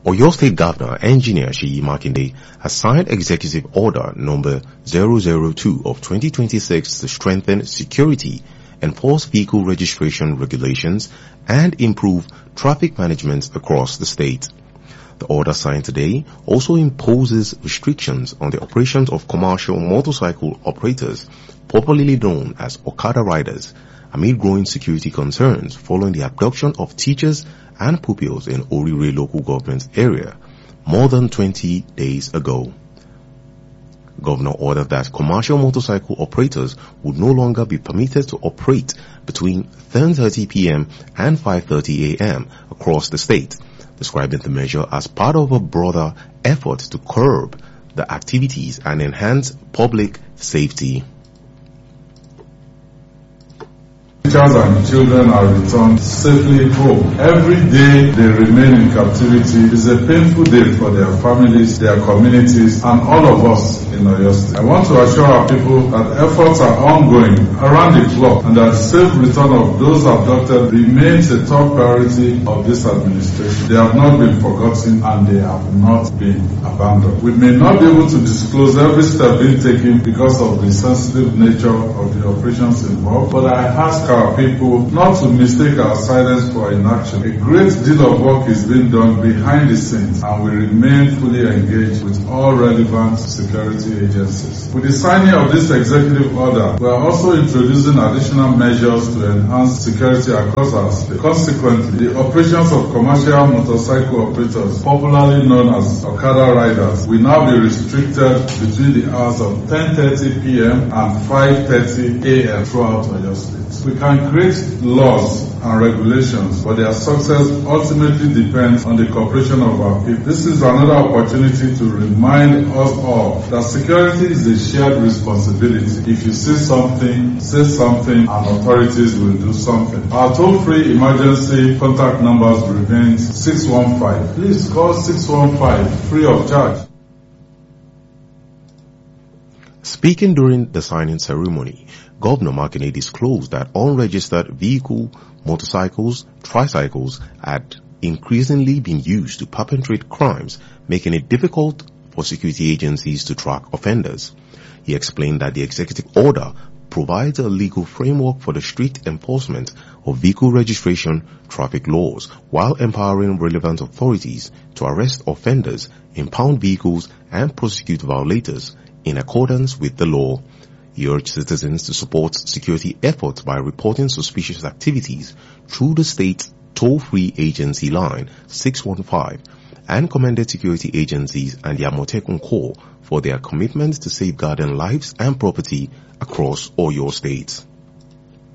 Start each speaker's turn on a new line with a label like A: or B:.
A: Oyo State Governor Engineer Seyi Makinde has signed Executive Order number 002 of 2026 to strengthen security, enforce vehicle registration regulations, and improve traffic management across the state. The order signed today also imposes restrictions on the operations of commercial motorcycle operators, popularly known as Okada riders, amid growing security concerns following the abduction of teachers and pupils in Orire local government area more than 20 days ago. Governor ordered that commercial motorcycle operators would no longer be permitted to operate between 10:30 p.m. and 5:30 a.m. across the state, describing the measure as part of a broader effort to curb the activities and enhance public safety.
B: Teachers and children are returned safely home. Every day they remain in captivity is a painful day for their families, their communities, and all of us in Oyo State. I want to assure our people that efforts are ongoing around the clock and that the safe return of those abducted remains a top priority of this administration. They have not been forgotten and they have not been abandoned. We may not be able to disclose every step being taken because of the sensitive nature of the operations involved, but I ask our people not to mistake our silence for inaction. A great deal of work is being done behind the scenes and we remain fully engaged with all relevant security agencies. With the signing of this executive order, we are also introducing additional measures to enhance security across our state. Consequently, the operations of commercial motorcycle operators, popularly known as Okada riders, will now be restricted between the hours of 10:30 p.m. and 5:30 a.m. throughout Oyo State. We can create laws and regulations, but their success ultimately depends on the cooperation of our people. This is another opportunity to remind us all that security is a shared responsibility. If you see something, say something, and authorities will do something. Our toll-free emergency contact numbers remain 615. Please call 615 free of charge.
A: Speaking during the signing ceremony, Governor Makinde disclosed that unregistered vehicle, motorcycles, tricycles had increasingly been used to perpetrate crimes, making it difficult for security agencies to track offenders. He explained that the executive order provides a legal framework for the strict enforcement of vehicle registration traffic laws while empowering relevant authorities to arrest offenders, impound vehicles, and prosecute violators in accordance with the law. He urged citizens to support security efforts by reporting suspicious activities through the state's toll-free agency line 615 and commended security agencies and the Amotekun Corps for their commitment to safeguarding lives and property across Oyo State.